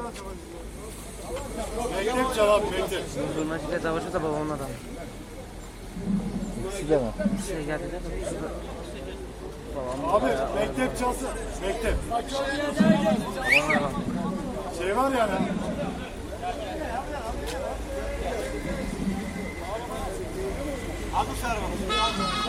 Mektep cevap mektep. Zurnacıyla savaşı da babamın adamı. İkisi de mi? Şey geldi de babam. Abi mektep çalsın. Mektep. Babamın adamı. Şey var yani. Abi sarma.